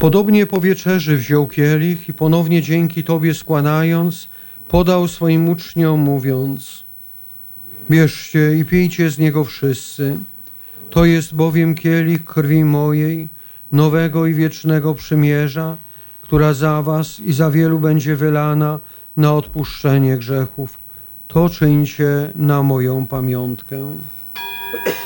Podobnie po wieczerzy wziął kielich i ponownie dzięki Tobie składając, podał swoim uczniom, mówiąc: bierzcie i pijcie z niego wszyscy. To jest bowiem kielich krwi mojej, nowego i wiecznego przymierza, która za was i za wielu będzie wylana na odpuszczenie grzechów. To czyńcie na moją pamiątkę.